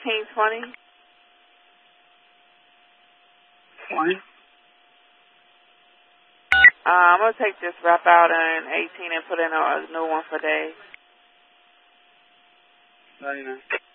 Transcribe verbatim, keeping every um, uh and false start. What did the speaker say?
eighteen twenty. twenty. Uh, I'm going to take this wrap out in eighteen and put in a, a new one for Dave. ninety-nine.